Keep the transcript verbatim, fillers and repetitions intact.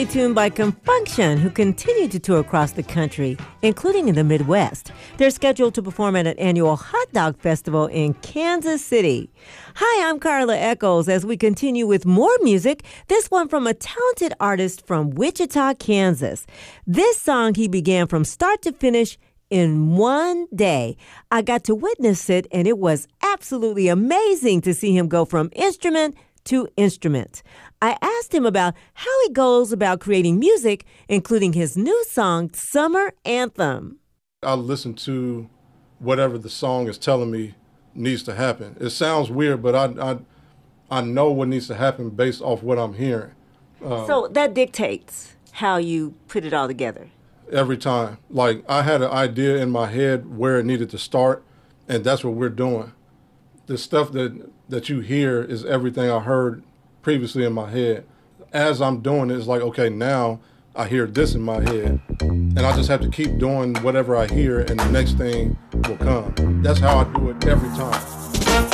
Tuned by Confunction, who continue to tour across the country, including in the Midwest. They're scheduled to perform at an annual hot dog festival in Kansas City. Hi, I'm Carla Echols as we continue with more music, this one from a talented artist from Wichita, Kansas. This song he began from start to finish in one day. I got to witness it, and it was absolutely amazing to see him go from instrument to instrument. I asked him about how he goes about creating music, including his new song, Summer Anthem. I listen to whatever the song is telling me needs to happen. It sounds weird, but I I, I know what needs to happen based off what I'm hearing. Uh, so that dictates how you put it all together? Every time. Like, I had an idea in my head where it needed to start, and that's what we're doing. The stuff that, that you hear is everything I heard previously in my head. As I'm doing it, it's like, okay, now I hear this in my head, and I just have to keep doing whatever I hear, and the next thing will come. That's how I do it every time.